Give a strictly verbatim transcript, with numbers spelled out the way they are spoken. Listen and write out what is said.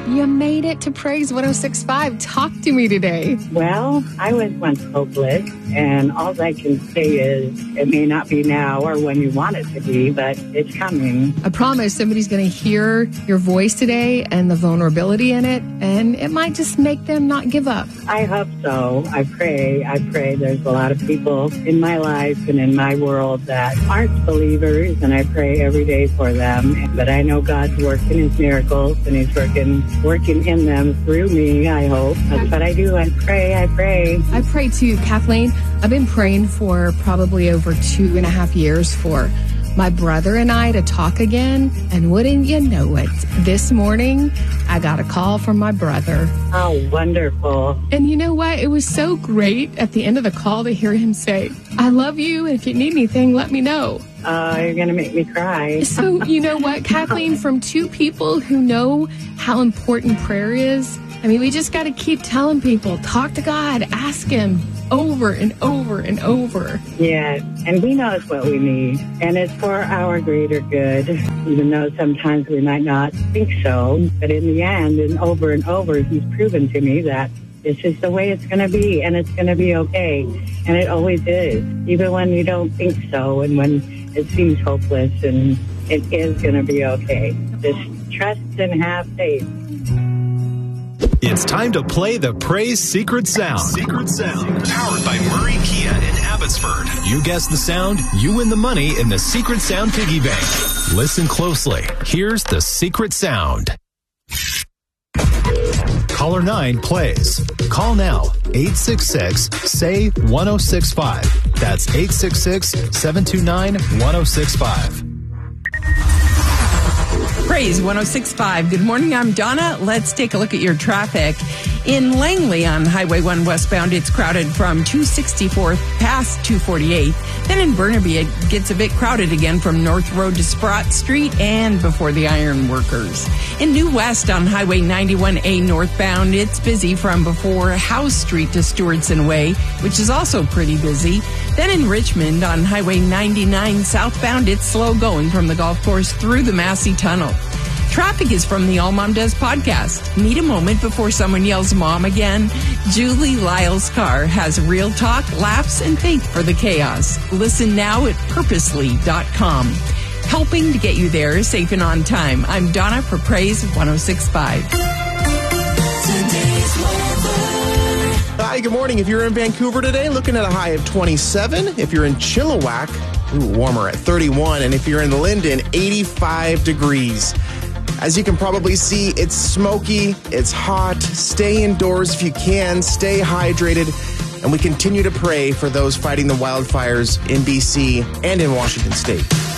You made it to Praise one oh six point five. Talk to me today. Well, I was once hopeless, and all I can say is it may not be now or when you want it to be, but it's coming. I promise somebody's going to hear your voice today and the vulnerability in it, and it might just make them not give up. I hope so. I pray. I pray. There's a lot of people in my life and in my world that aren't believers, and I pray every day for them. But I know God's working His miracles, and He's working working in them through me, I hope. That's what I do. I pray. I pray. I pray too, Kathleen. I've been praying for probably over two and a half years for my brother and I to talk again. And wouldn't you know it, this morning I got a call from my brother. Oh, wonderful. And you know what? It was so great at the end of the call to hear him say, I love you, and if you need anything, let me know. Uh, you're going to make me cry. So, you know what, Kathleen, from two people who know how important prayer is, I mean, we just got to keep telling people, talk to God, ask Him over and over and over. Yeah, and He knows what we need, and it's for our greater good, even though sometimes we might not think so. But in the end, and over and over, He's proven to me that this is the way it's going to be, and it's going to be okay. And it always is, even when you don't think so, and when it seems hopeless, and it is going to be okay. Just trust and have faith. It's time to play the Praise Secret Sound. Secret Sound. Powered by Murray Kia in Abbotsford. You guess the sound, you win the money in the Secret Sound Piggy Bank. Listen closely. Here's the Secret Sound. Caller nine plays. Call now. eight six six, S A Y, one oh six five. That's eight six six, seven two nine, one oh six five. Praise one oh six point five. Good morning, I'm Donna. Let's take a look at your traffic. In Langley on Highway one westbound, it's crowded from two sixty-fourth past two forty-eighth. Then in Burnaby, it gets a bit crowded again from North Road to Sprott Street and before the Iron Workers. In New West on Highway ninety-one A northbound, it's busy from before House Street to Stewardson Way, which is also pretty busy. Then in Richmond on Highway ninety-nine southbound, it's slow going from the golf course through the Massey Tunnel. Traffic is from the All Mom Does podcast. Need a moment before someone yells mom again? Julie Lyle's car has real talk, laughs, and faith for the chaos. Listen now at purposely dot com. Helping to get you there safe and on time. I'm Donna for Praise one oh six point five. Hi, good morning. If you're in Vancouver today, looking at a high of twenty-seven. If you're in Chilliwack, ooh, warmer at thirty-one. And if you're in Linden, eighty-five degrees. As you can probably see, it's smoky, it's hot. Stay indoors if you can, stay hydrated, and we continue to pray for those fighting the wildfires in B C and in Washington State.